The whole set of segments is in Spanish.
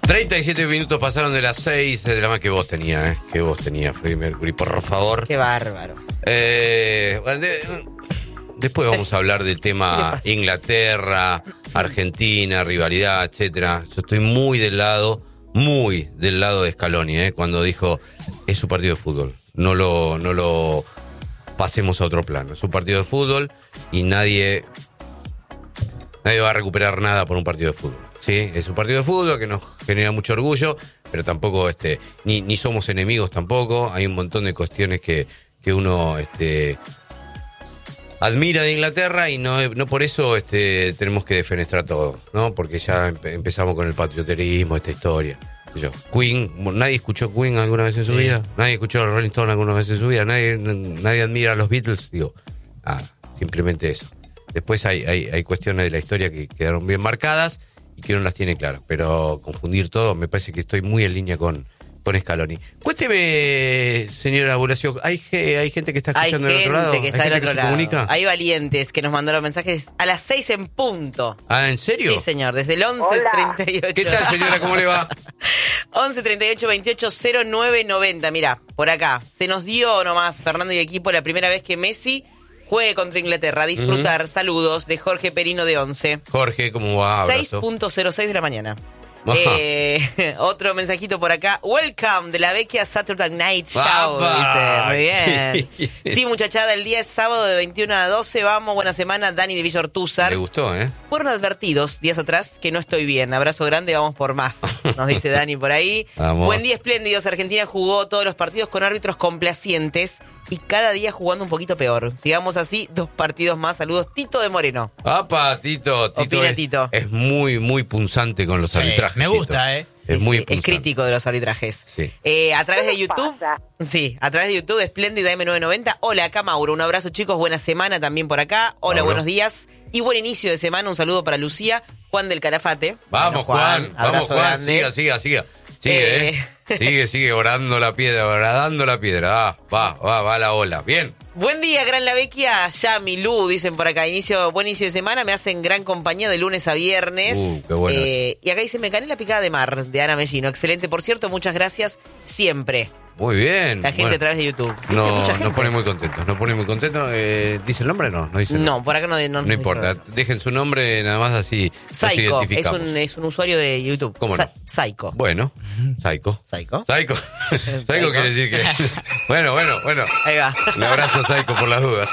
37 minutos pasaron de las 6 de la mañana. Que vos tenías, Freddie Mercury, por favor. Qué bárbaro. Después vamos a hablar del tema Inglaterra, Argentina, rivalidad, etcétera. Yo estoy muy del lado de Scaloni, cuando dijo, es su partido de fútbol. No lo pasemos a otro plano. Es un partido de fútbol y nadie va a recuperar nada por un partido de fútbol. Sí, es un partido de fútbol que nos genera mucho orgullo, pero tampoco ni somos enemigos tampoco. Hay un montón de cuestiones que uno admira de Inglaterra y no por eso tenemos que defenestrar todo, ¿no? Porque ya empezamos con el patrioterismo, esta historia. Queen, ¿nadie escuchó Queen alguna vez en su vida? ¿Nadie escuchó a Rolling Stone alguna vez en su vida? ¿Nadie admira a los Beatles? Simplemente eso. Después hay cuestiones de la historia que quedaron bien marcadas y que uno las tiene claras, pero confundir todo, me parece que estoy muy en línea con Scaloni. Cuénteme, señora Bulacio, ¿hay gente que está escuchando del otro lado? Hay gente que está del otro lado. Comunica? Hay valientes que nos mandaron mensajes a las 6 en punto. Ah, ¿en serio? Sí, señor, desde el 11:38. ¿Qué tal, señora? ¿Cómo le va? 11:38 28 09 90. Mirá, por acá, se nos dio nomás, Fernando y el equipo, la primera vez que Messi juegue contra Inglaterra. A disfrutar. Saludos de Jorge Perino de 11. Jorge, ¿cómo va? 6:06 de la mañana. Otro mensajito por acá. Welcome de la vecchia Saturday Night Show. Dice, muy bien. Sí, muchachada, el día es sábado de 21 a 12. Vamos, buena semana. Dani de Villa Ortúzar. Le gustó, Fueron advertidos días atrás que no estoy bien. Abrazo grande, vamos por más. Nos dice Dani por ahí. Vamos. Buen día, espléndidos. Argentina jugó todos los partidos con árbitros complacientes y cada día jugando un poquito peor. Sigamos así, 2 partidos más. Saludos, Tito de Moreno. ¡Apa, Tito! Opina Tito. Es muy, muy punzante con los arbitrajes. Me gusta, Tito. Es muy punzante. Es crítico de los arbitrajes. Sí. A través de YouTube. Sí, a través de YouTube, Espléndida M990. Hola, acá Mauro. Un abrazo, chicos. Buena semana también por acá. Hola, Mauro. Buenos días. Y buen inicio de semana. Un saludo para Lucía. Juan del Calafate. Vamos, Bueno, Juan. Vamos, Juan. grande. Siga. Sigue horadando la piedra. Va la ola. Bien. Buen día, Gran La Vecchia. Yami, Lu, dicen por acá. Buen inicio de semana. Me hacen gran compañía de lunes a viernes. Qué bueno. Y acá dice, me gané la picada de mar de Ana Mellino. Excelente. Por cierto, muchas gracias siempre. Muy bien. La gente a través de YouTube. Nos pone muy contentos. ¿Dice el nombre? No dice el nombre. No, por acá no importa. Dejen su nombre nada más así. Psycho, nos identificamos. es un usuario de YouTube. ¿Cómo no? Psycho. Bueno, Psycho. Psycho. Psycho quiere decir que... Bueno. Ahí va. Un abrazo, Psycho, por las dudas.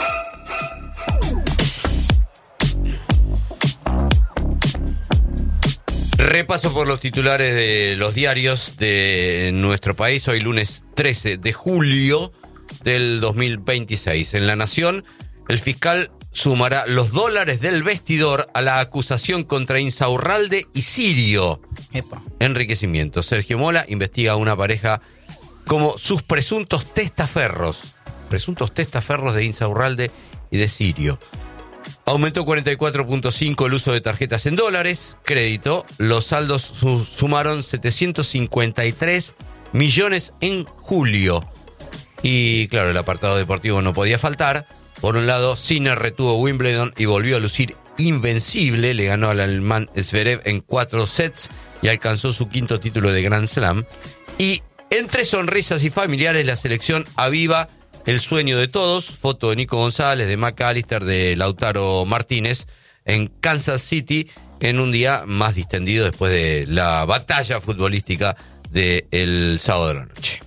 Repaso por los titulares de los diarios de nuestro país. Hoy lunes 13 de julio del 2026. En La Nación, el fiscal sumará los dólares del vestidor a la acusación contra Insaurralde y Sirio. Epa. Enriquecimiento. Sergio Mola investiga a una pareja como sus presuntos testaferros de Insaurralde y de Sirio. Aumentó 44.5 el uso de tarjetas en dólares, crédito. Los saldos sumaron 753 millones en julio. Y claro, el apartado deportivo no podía faltar. Por un lado, Sinner retuvo Wimbledon y volvió a lucir invencible. Le ganó al alemán Zverev en 4 sets y alcanzó su 5º título de Grand Slam. Y entre sonrisas y familiares, la selección aviva el sueño de todos. Foto de Nico González, de McAllister, de Lautaro Martínez en Kansas City en un día más distendido después de la batalla futbolística del sábado de la noche.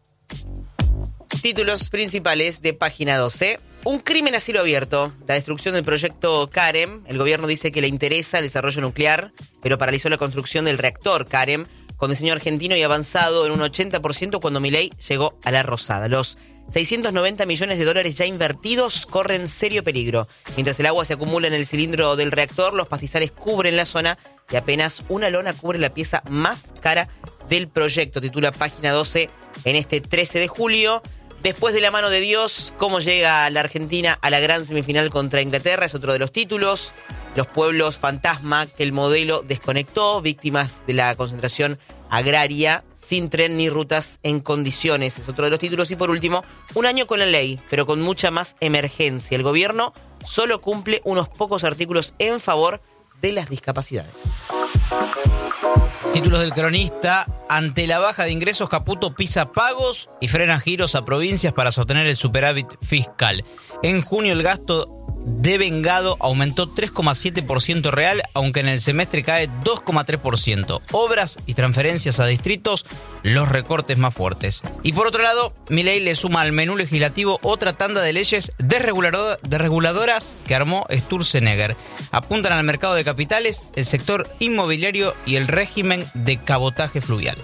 Títulos principales de página 12. Un crimen a cielo abierto. La destrucción del proyecto Carem. El gobierno dice que le interesa el desarrollo nuclear, pero paralizó la construcción del reactor Carem, con diseño argentino y avanzado en un 80% cuando Milei llegó a la Rosada. Los 690 millones de dólares ya invertidos corren serio peligro. Mientras el agua se acumula en el cilindro del reactor, los pastizales cubren la zona y apenas una lona cubre la pieza más cara del proyecto. Titula página 12 en este 13 de julio. Después de la mano de Dios, ¿cómo llega la Argentina a la gran semifinal contra Inglaterra? Es otro de los títulos. Los pueblos fantasma que el modelo desconectó, víctimas de la concentración agraria, sin tren ni rutas en condiciones. Es otro de los títulos. Y por último, un año con la ley, pero con mucha más emergencia. El gobierno solo cumple unos pocos artículos en favor de las discapacidades. Títulos del cronista. Ante la baja de ingresos, Caputo pisa pagos y frena giros a provincias para sostener el superávit fiscal. En junio el gasto de vengado aumentó 3,7% real, aunque en el semestre cae 2,3%. Obras y transferencias a distritos, los recortes más fuertes. Y por otro lado, Milei le suma al menú legislativo otra tanda de leyes desreguladoras que armó Sturzenegger. Apuntan al mercado de capitales, el sector inmobiliario y el régimen de cabotaje fluvial.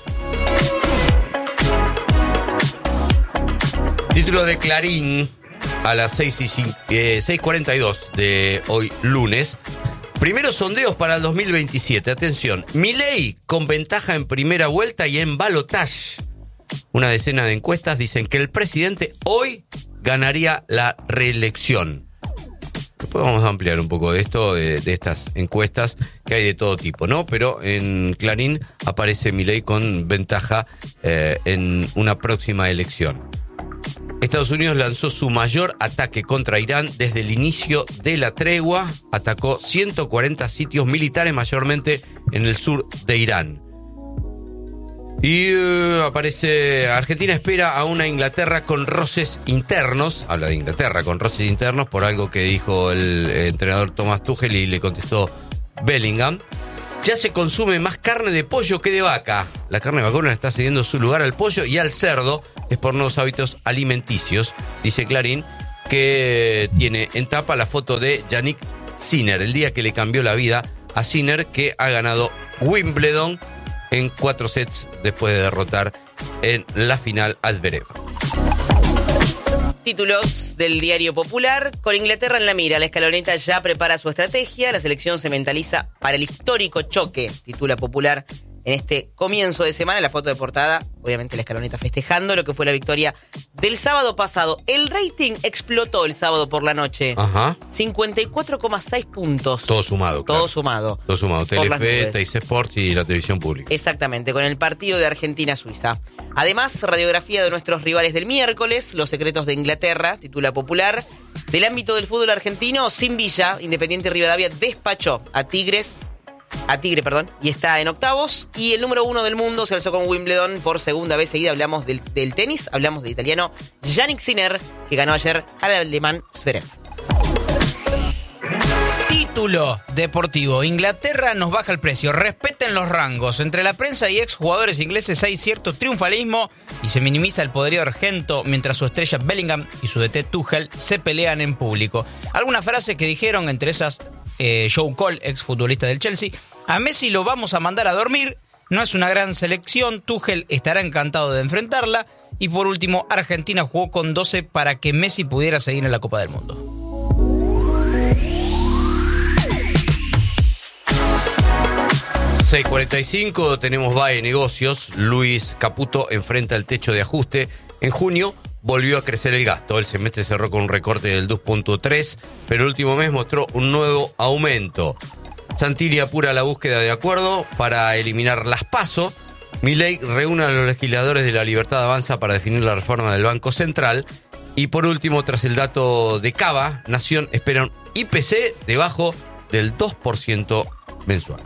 Título de Clarín a las 6:42 de hoy lunes. Primeros sondeos para el 2027. Atención, Milei con ventaja en primera vuelta y en balotaje. Una decena de encuestas dicen que el presidente hoy ganaría la reelección. Después vamos a ampliar un poco de esto, de estas encuestas que hay de todo tipo, ¿no? Pero en Clarín aparece Milei con ventaja en una próxima elección. Estados Unidos lanzó su mayor ataque contra Irán desde el inicio de la tregua. Atacó 140 sitios militares, mayormente en el sur de Irán. Y aparece, Argentina espera a una Inglaterra con roces internos. Habla de Inglaterra con roces internos por algo que dijo el entrenador Thomas Tuchel y le contestó Bellingham. Ya se consume más carne de pollo que de vaca. La carne vacuna está cediendo su lugar al pollo y al cerdo. Es por nuevos hábitos alimenticios, dice Clarín, que tiene en tapa la foto de Yannick Sinner, el día que le cambió la vida a Sinner, que ha ganado Wimbledon en 4 sets después de derrotar en la final a Zverev. Títulos del Diario Popular. Con Inglaterra en la mira, la escaloneta ya prepara su estrategia. La selección se mentaliza para el histórico choque, titula Popular en este comienzo de semana. La foto de portada, obviamente la escaloneta festejando lo que fue la victoria del sábado pasado. El rating explotó el sábado por la noche. Ajá. 54,6 puntos. Todo sumado. Todo claro. sumado. Todo sumado. Por las Telefe, nubes. TIC Sports y la televisión pública. Exactamente, con el partido de Argentina-Suiza. Además, radiografía de nuestros rivales del miércoles, los secretos de Inglaterra, titula Popular. Del ámbito del fútbol argentino, sin Villa, Independiente Rivadavia despachó a Tigre, y está en octavos. Y el número 1 del mundo se alzó con Wimbledon por segunda vez seguida. Hablamos del tenis, hablamos del italiano Yannick Sinner, que ganó ayer al alemán Zverev. Título deportivo. Inglaterra nos baja el precio. Respeten los rangos. Entre la prensa y exjugadores ingleses hay cierto triunfalismo y se minimiza el poderío argento mientras su estrella Bellingham y su DT Tuchel se pelean en público. Algunas frases que dijeron, entre esas Joe Cole, exfutbolista del Chelsea: a Messi lo vamos a mandar a dormir. No es una gran selección. Tuchel estará encantado de enfrentarla. Y por último, Argentina jugó con 12 para que Messi pudiera seguir en la Copa del Mundo. ...6:45, tenemos VAE Negocios. Luis Caputo enfrenta el techo de ajuste. En junio volvió a crecer el gasto. El semestre cerró con un recorte del 2.3, pero el último mes mostró un nuevo aumento. Santilli apura la búsqueda de acuerdo para eliminar las PASO. Milei reúne a los legisladores de La Libertad Avanza para definir la reforma del Banco Central. Y por último, tras el dato de Cava, Nación espera un IPC debajo del 2% mensual.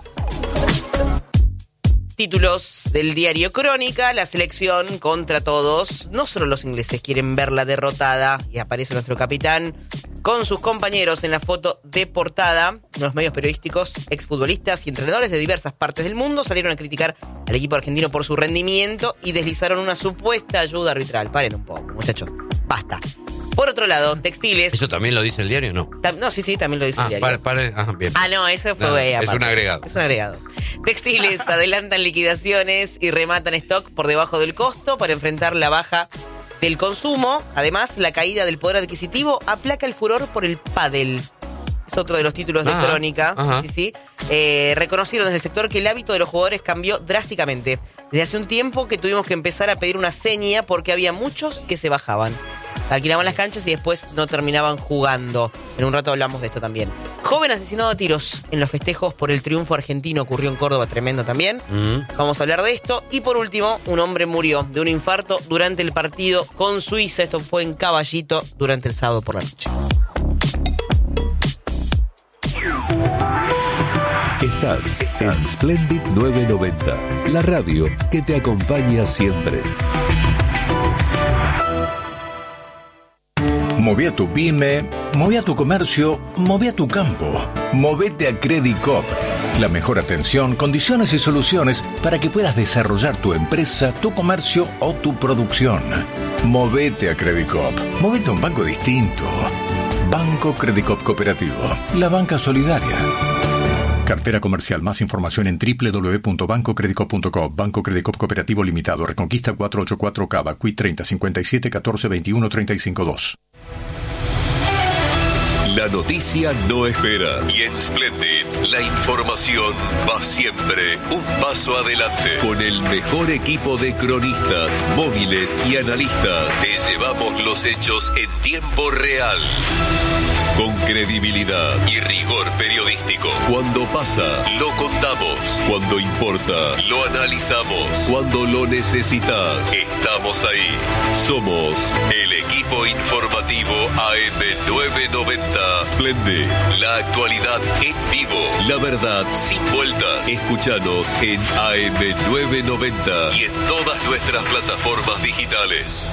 Títulos del diario Crónica, la selección contra todos. No solo los ingleses quieren verla derrotada, y aparece nuestro capitán con sus compañeros en la foto de portada. Los medios periodísticos, exfutbolistas y entrenadores de diversas partes del mundo salieron a criticar al equipo argentino por su rendimiento y deslizaron una supuesta ayuda arbitral. Paren un poco, muchachos, basta. Por otro lado, textiles... ¿Eso también lo dice el diario o no? No, sí, también lo dice el diario. Bien. No, eso fue es un agregado. Es un agregado. Textiles adelantan liquidaciones y rematan stock por debajo del costo para enfrentar la baja del consumo. Además, la caída del poder adquisitivo aplaca el furor por el pádel. Es otro de los títulos de Crónica. Ajá. Sí. Reconocieron desde el sector que el hábito de los jugadores cambió drásticamente. Desde hace un tiempo que tuvimos que empezar a pedir una seña porque había muchos que se bajaban. Alquilaban las canchas y después no terminaban jugando. En un rato hablamos de esto también. Joven asesinado a tiros en los festejos por el triunfo argentino. Ocurrió en Córdoba, tremendo también. Vamos a hablar de esto. Y por último, un hombre murió de un infarto durante el partido con Suiza. Esto fue en Caballito durante el sábado por la noche. Estás en Splendid 990, la radio que te acompaña siempre. Moví a tu pyme, moví a tu comercio, moví a tu campo. Movete a Credit Coop. La mejor atención, condiciones y soluciones para que puedas desarrollar tu empresa, tu comercio o tu producción. Movete a Credit Coop. Movete a un banco distinto. Banco Credit Coop Cooperativo. La banca solidaria. Cartera comercial. Más información en www.bancocreditcoop.com. Banco Credit Coop Cooperativo Limitado. Reconquista 484 Cava. Qui 30 57 14 21 35 2. La noticia no espera y en Splendid la información va siempre un paso adelante. Con el mejor equipo de cronistas, móviles y analistas, te llevamos los hechos en tiempo real. Con credibilidad y rigor periodístico. Cuando pasa, lo contamos. Cuando importa, lo analizamos. Cuando lo necesitas, estamos ahí. Somos el equipo informativo AM990. Splendid, la actualidad en vivo. La verdad sin vueltas. Escúchanos en AM990 y en todas nuestras plataformas digitales.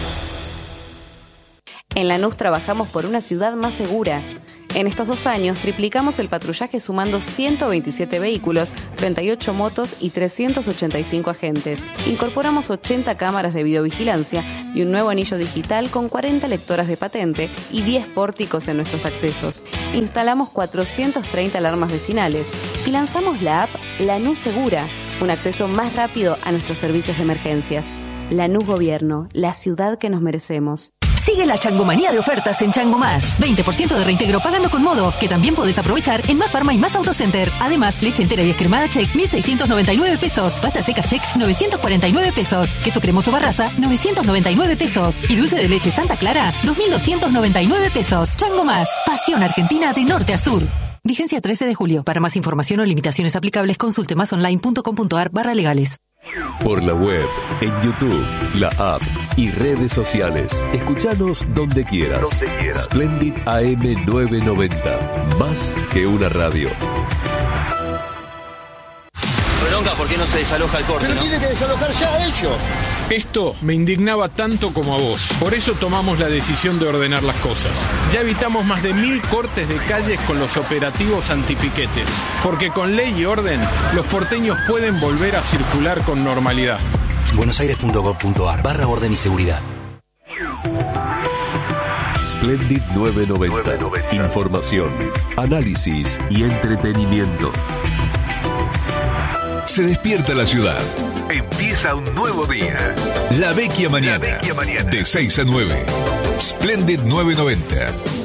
En Lanús trabajamos por una ciudad más segura. En estos 2 años triplicamos el patrullaje sumando 127 vehículos, 38 motos y 385 agentes. Incorporamos 80 cámaras de videovigilancia y un nuevo anillo digital con 40 lectoras de patente y 10 pórticos en nuestros accesos. Instalamos 430 alarmas vecinales y lanzamos la app Lanús Segura, un acceso más rápido a nuestros servicios de emergencias. Lanús Gobierno, la ciudad que nos merecemos. Sigue la changomanía de ofertas en Chango Más. 20% de reintegro pagando con Modo, que también podés aprovechar en Más Farma y Más Autocenter. Además, leche entera y descremada Check, 1.699 pesos. Pasta seca Check, 949 pesos. Queso cremoso Barraza, 999 pesos. Y dulce de leche Santa Clara, 2.299 pesos. Chango Más, pasión argentina de norte a sur. Vigencia 13 de julio. Para más información o limitaciones aplicables, consulte masonline.com.ar/legales. Por la web, en YouTube, la app y redes sociales. Escuchanos donde quieras. Splendid AM990. Más que una radio. Bronca, ¿por qué no se desaloja el corte? Pero tienen que desalojar ya ellos. Esto me indignaba tanto como a vos. Por eso tomamos la decisión de ordenar las cosas. Ya evitamos más de 1000 cortes de calles con los operativos antipiquetes. Porque con ley y orden, los porteños pueden volver a circular con normalidad. buenosaires.gov.ar/orden y seguridad. Splendid 990. Información, análisis y entretenimiento. Se despierta la ciudad. Empieza un nuevo día. La Vecchia Mañana. De 6 a 9. Splendid 990.